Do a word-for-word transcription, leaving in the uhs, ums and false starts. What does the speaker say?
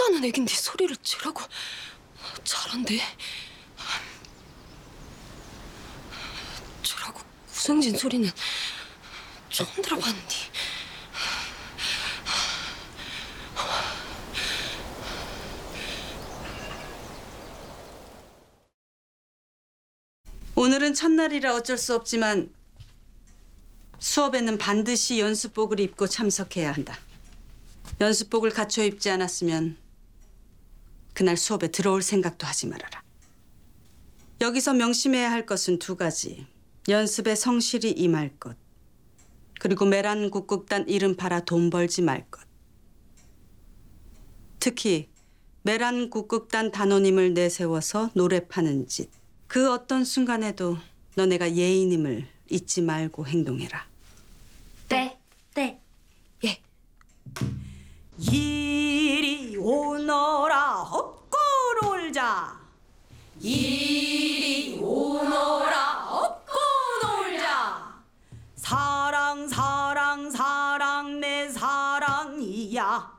하지도 않은 애긴데 소리를 지르고 잘한대. 저라고 구성진 소리는 처음 들어봤는데. 오늘은 첫날이라 어쩔 수 없지만 수업에는 반드시 연습복을 입고 참석해야 한다. 연습복을 갖춰 입지 않았으면 그날 수업에 들어올 생각도 하지 말아라. 여기서 명심해야 할 것은 두 가지. 연습에 성실히 임할 것. 그리고 메란 국극단 이름 팔아 돈 벌지 말 것. 특히 메란 국극단 단원임을 내세워서 노래 파는 짓. 그 어떤 순간에도 너네가 예인임을 잊지 말고 행동해라. 네, 네, 예. 이리 오너라 업고 놀자. 이리 오너라 업고 놀자. 사랑 사랑 사랑 내 사랑이야.